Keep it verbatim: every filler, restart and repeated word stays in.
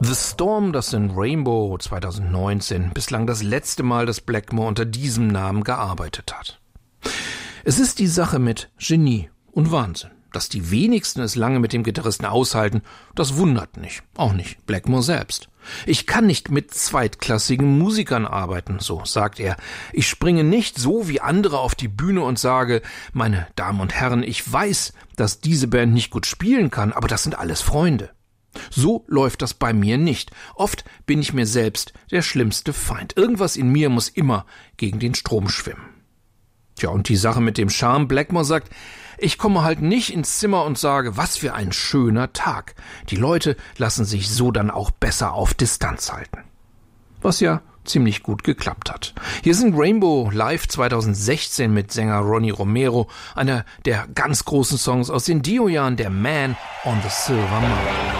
The Storm, das in Rainbow zweitausendneunzehn bislang das letzte Mal, dass Blackmore unter diesem Namen gearbeitet hat. Es ist die Sache mit Genie und Wahnsinn. Dass die wenigsten es lange mit dem Gitarristen aushalten, das wundert nicht, auch nicht Blackmore selbst. Ich kann nicht mit zweitklassigen Musikern arbeiten, so sagt er. Ich springe nicht so wie andere auf die Bühne und sage, meine Damen und Herren, ich weiß, dass diese Band nicht gut spielen kann, aber das sind alles Freunde. So läuft das bei mir nicht. Oft bin ich mir selbst der schlimmste Feind. Irgendwas in mir muss immer gegen den Strom schwimmen. Tja, und die Sache mit dem Charme, Blackmore sagt, ich komme halt nicht ins Zimmer und sage, was für ein schöner Tag. Die Leute lassen sich so dann auch besser auf Distanz halten. Was ja ziemlich gut geklappt hat. Hier sind Rainbow live zweitausendsechzehn mit Sänger Ronnie Romero, einer der ganz großen Songs aus den Dio-Jahren, der Man on the Silver Mountain.